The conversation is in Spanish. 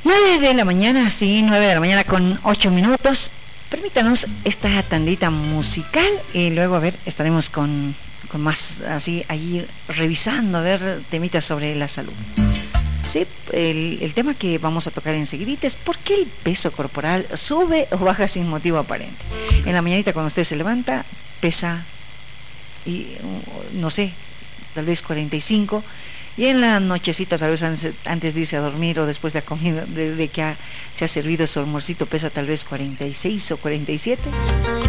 9 de la mañana, sí, 9 de la mañana con 8 minutos. Permítanos esta tandita musical y luego, a ver, estaremos con más, así, ahí revisando, a ver, temitas sobre la salud. Sí, el tema que vamos a tocar enseguidita es ¿por qué el peso corporal sube o baja sin motivo aparente? En la mañanita cuando usted se levanta, pesa, y no sé, tal vez 45, y en la nochecita, tal vez antes de irse a dormir o después de la comida, de que se ha servido su almuercito, pesa tal vez 46 o 47.